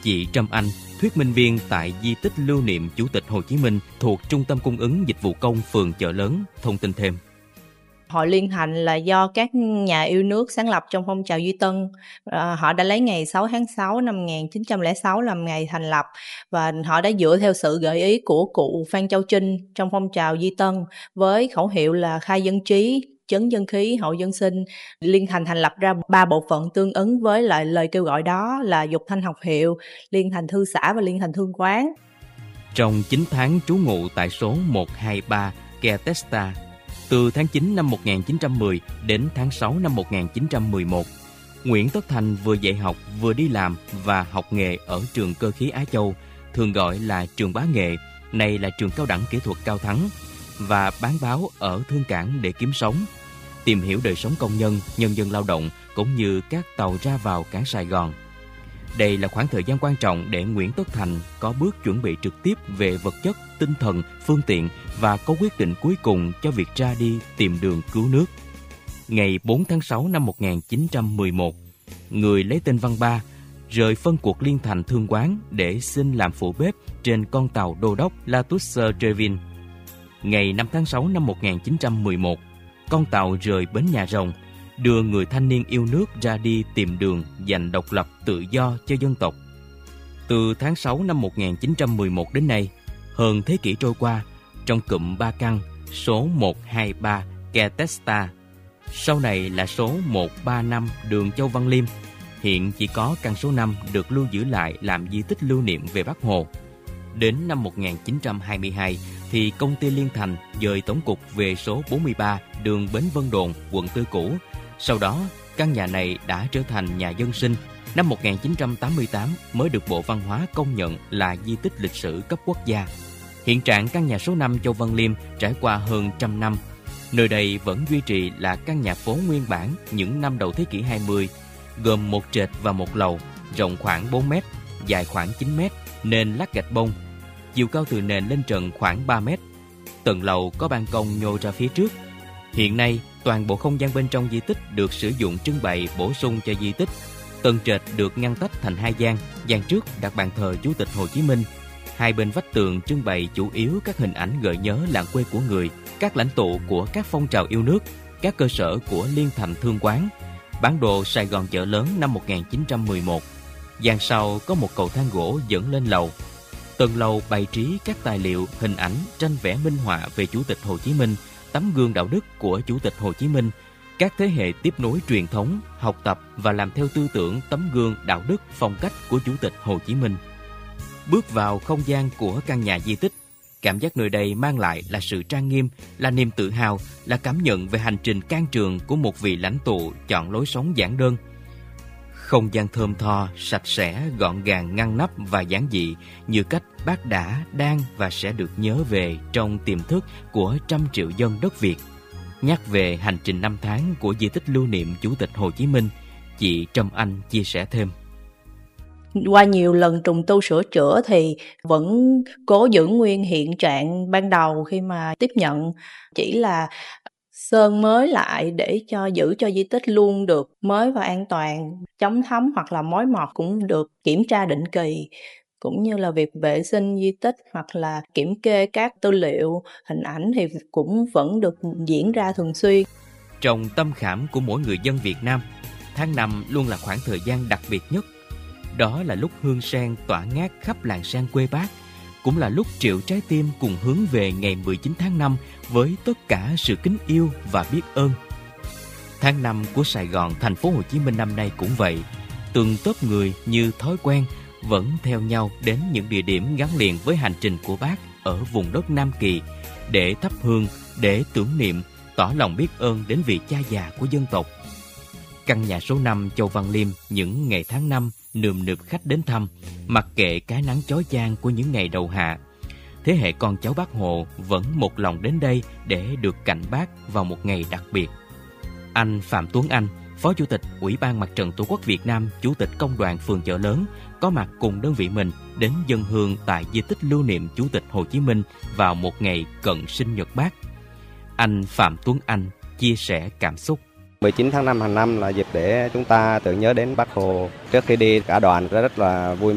Chị Trâm Anh, thuyết minh viên tại di tích lưu niệm Chủ tịch Hồ Chí Minh thuộc Trung tâm Cung ứng Dịch vụ Công phường Chợ Lớn, thông tin thêm. Hội Liên Thành là do các nhà yêu nước sáng lập trong phong trào Duy Tân. Họ đã lấy ngày 6 tháng 6 năm 1906 làm ngày thành lập, và họ đã dựa theo sự gợi ý của cụ Phan Châu Trinh trong phong trào Duy Tân với khẩu hiệu là khai dân trí, trấn dân khí, hậu dân sinh. Liên Thành thành lập ra 3 bộ phận tương ứng với lại lời kêu gọi đó là Dục Thanh học hiệu, Liên Thành thư xã và Liên Thành thương quán. Trong 9 tháng trú ngụ tại số 123 Khe Testa, từ tháng 9 năm 1910 đến tháng 6 năm 1911, Nguyễn Tất Thành vừa dạy học vừa đi làm và học nghề ở trường cơ khí Á Châu, thường gọi là trường Bá Nghệ, nay là trường cao đẳng kỹ thuật Cao Thắng, và bán báo ở thương cảng để kiếm sống, tìm hiểu đời sống công nhân, nhân dân lao động cũng như các tàu ra vào cảng Sài Gòn. Đây là khoảng thời gian quan trọng để Nguyễn Tất Thành có bước chuẩn bị trực tiếp về vật chất, tinh thần, phương tiện và có quyết định cuối cùng cho việc ra đi tìm đường cứu nước. Ngày 4 tháng 6 năm 1911, người lấy tên Văn Ba rời phân cuộc Liên Thành thương quán để xin làm phụ bếp trên con tàu đô đốc La Touche Trevin. Ngày 5 tháng 6 năm 1911, con tàu rời bến Nhà Rồng, đưa người thanh niên yêu nước ra đi tìm đường giành độc lập tự do cho dân tộc. Từ tháng 6 năm 1911 đến nay, hơn thế kỷ trôi qua, trong cụm Ba Căn, số 123 Khe Testa, sau này là số 135 đường Châu Văn Liêm, hiện chỉ có căn số 5 được lưu giữ lại làm di tích lưu niệm về Bác Hồ. Đến năm 1922 thì công ty Liên Thành dời tổng cục về số 43 đường Bến Vân Đồn, quận Tư Cũ. Sau đó, căn nhà này đã trở thành nhà dân sinh. Năm 1988 mới được Bộ Văn hóa công nhận là di tích lịch sử cấp quốc gia. Hiện trạng căn nhà số 5 Châu Văn Liêm trải qua hơn 100 năm. Nơi đây vẫn duy trì là căn nhà phố nguyên bản những năm đầu thế kỷ 20, gồm một trệt và một lầu, rộng khoảng 4 mét, dài khoảng 9 mét, nền lát gạch bông. Chiều cao từ nền lên trần khoảng 3 mét. Tầng lầu có ban công nhô ra phía trước. Hiện nay, toàn bộ không gian bên trong di tích được sử dụng trưng bày bổ sung cho di tích. Tầng trệt được ngăn tách thành hai gian, gian trước đặt bàn thờ Chủ tịch Hồ Chí Minh. Hai bên vách tường trưng bày chủ yếu các hình ảnh gợi nhớ làng quê của người, các lãnh tụ của các phong trào yêu nước, các cơ sở của Liên Thành thương quán, bản đồ Sài Gòn Chợ Lớn năm 1911. Gian sau có một cầu thang gỗ dẫn lên lầu. Tầng lầu bày trí các tài liệu, hình ảnh, tranh vẽ minh họa về Chủ tịch Hồ Chí Minh, tấm gương đạo đức của Chủ tịch Hồ Chí Minh. Các thế hệ tiếp nối truyền thống, học tập và làm theo tư tưởng, tấm gương đạo đức, phong cách của Chủ tịch Hồ Chí Minh. Bước vào không gian của căn nhà di tích, cảm giác nơi đây mang lại là sự trang nghiêm, là niềm tự hào, là cảm nhận về hành trình can trường của một vị lãnh tụ chọn lối sống giản đơn. Không gian thơm tho, sạch sẽ, gọn gàng, ngăn nắp và giản dị như cách Bác đã, đang và sẽ được nhớ về trong tiềm thức của trăm triệu dân đất Việt. Nhắc về hành trình 5 tháng của di tích lưu niệm Chủ tịch Hồ Chí Minh, chị Trâm Anh chia sẻ thêm. Qua nhiều lần trùng tu sửa chữa thì vẫn cố giữ nguyên hiện trạng ban đầu khi mà tiếp nhận, chỉ là sơn mới lại để giữ cho di tích luôn được mới và an toàn, chống thấm hoặc là mối mọt cũng được kiểm tra định kỳ, cũng như là việc vệ sinh di tích hoặc là kiểm kê các tư liệu, hình ảnh thì cũng vẫn được diễn ra thường xuyên. Trong tâm khảm của mỗi người dân Việt Nam, tháng 5 luôn là khoảng thời gian đặc biệt nhất. Đó là lúc hương sen tỏa ngát khắp làng sen quê Bác, cũng là lúc triệu trái tim cùng hướng về ngày 19 tháng 5 với tất cả sự kính yêu và biết ơn. Tháng 5 của Sài Gòn, thành phố Hồ Chí Minh năm nay cũng vậy. Từng tốp người như thói quen vẫn theo nhau đến những địa điểm gắn liền với hành trình của Bác ở vùng đất Nam Kỳ để thắp hương, để tưởng niệm, tỏ lòng biết ơn đến vị cha già của dân tộc. Căn nhà số 5 Châu Văn Liêm những ngày tháng 5 nườm nượp khách đến thăm, mặc kệ cái nắng chói chang của những ngày đầu hạ. Thế hệ con cháu Bác Hồ vẫn một lòng đến đây để được cạnh Bác vào một ngày đặc biệt. Anh Phạm Tuấn Anh, Phó Chủ tịch Ủy ban Mặt trận Tổ quốc Việt Nam, Chủ tịch Công đoàn phường Chợ Lớn, có mặt cùng đơn vị mình đến dâng hương tại di tích lưu niệm Chủ tịch Hồ Chí Minh vào một ngày cận sinh nhật Bác. Anh Phạm Tuấn Anh chia sẻ cảm xúc. 19 tháng 5 hàng năm là dịp để chúng ta tưởng nhớ đến Bác Hồ. Trước khi đi, cả đoàn rất là vui